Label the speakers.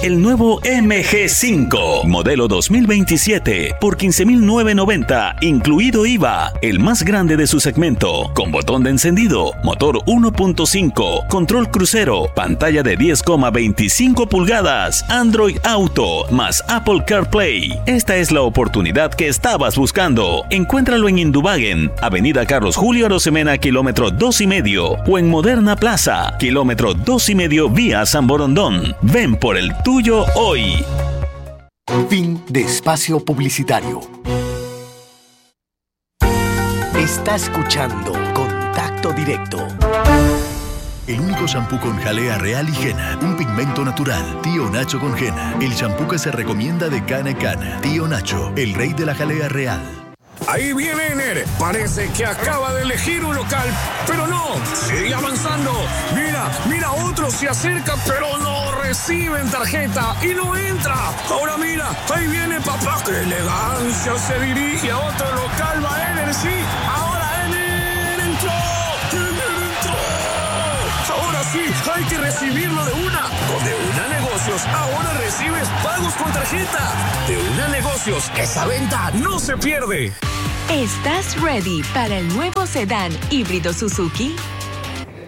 Speaker 1: El nuevo MG5, modelo 2027, por $15,990, incluido IVA. El más grande de su segmento, con botón de encendido, motor 1.5, control crucero, pantalla de 10,25 pulgadas, Android Auto, más Apple CarPlay. Esta es la oportunidad que estabas buscando. Encuéntralo en Indubagen, Avenida Carlos Julio Arosemena, kilómetro 2,5, o en Moderna Plaza, kilómetro 2,5, vía San Borondón. Ven por el tuyo hoy.
Speaker 2: Fin de espacio publicitario. Está escuchando Contacto Directo.
Speaker 3: El único shampoo con jalea real y henna, un pigmento natural. Tío Nacho con henna, el shampoo que se recomienda de cana a cana. Tío Nacho, el rey de la jalea real.
Speaker 4: Ahí viene Ener. Parece que acaba de elegir un local, pero no, sigue avanzando. Mira, otro se acerca, pero no reciben tarjeta y no entra. Ahora mira, ahí viene papá. ¡Qué elegancia! Se dirige a otro local, va Ener, sí. Ahora Ener entró. Ahora sí, hay que recibirlo de una. Con De Una Negocios, ahora recibes pagos con tarjeta. De Una Negocios, esa venta no se pierde.
Speaker 5: ¿Estás ready para el nuevo sedán híbrido Suzuki?